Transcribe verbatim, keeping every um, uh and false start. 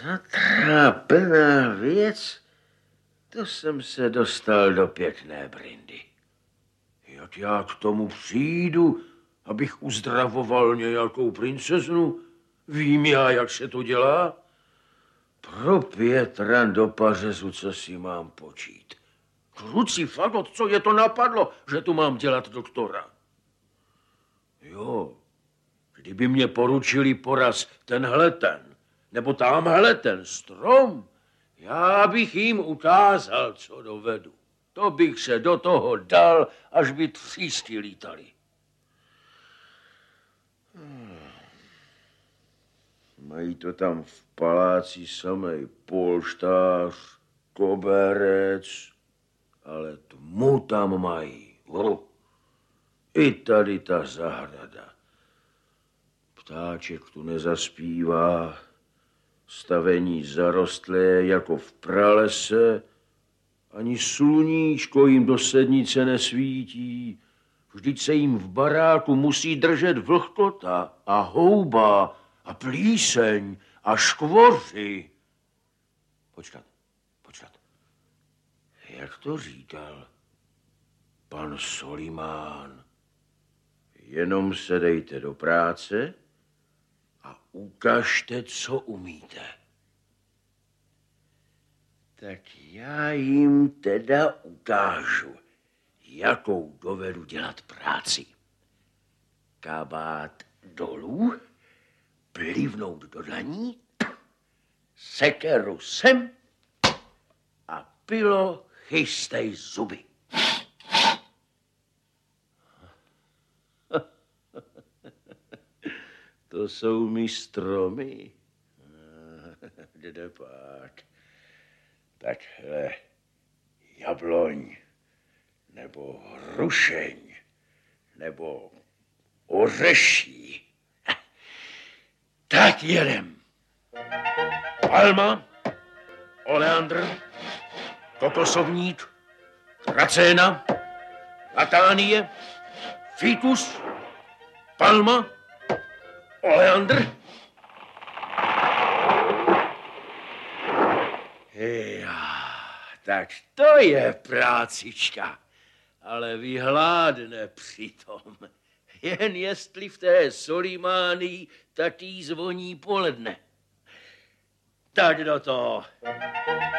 Zatrápená věc, to jsem se dostal do pěkné brindy. Jak já k tomu přijdu, abych uzdravoval nějakou princeznu? Vím já, jak se to dělá? Pro Pětra do pařezu, co si mám počít. Kruci fagot, co je to napadlo, že tu mám dělat doktora? Jo, kdyby mě poručili poraz tenhle ten, nebo tamhle ten strom, já bych jim ukázal, co dovedu. To bych se do toho dal, až by třísky lítali. Hmm. Mají to tam v paláci samej polštář, koberec, ale tmu tam mají. Oh. I tady ta zahrada. Ptáček tu nezaspívá, stavení zarostlé jako v pralese, ani sluníčko jim do sednice nesvítí. Vždyť se jim v baráku musí držet vlhkota a houba a plíseň a škvoři. Počkat, počkat. Jak to říkal pan Solimán? Jenom se dejte do práce a ukažte, co umíte. Tak já jim teda ukážu, jakou dovedu dělat práci. Kabát dolů, plivnout do dlaní, sekeru sem a pilo chystej zuby. To jsou mi stromy. Kde pak? Takhle jabloň, nebo hrušeň, nebo ořeší. Tak jedem. Palma, oleandr, kokosovník, tracéna, latánie, fikus, palma, oleandr. Já, tak to je prácička, ale vyhládne přitom. Jen jestli v té Solimánii taky zvoní poledne. Tak do toho.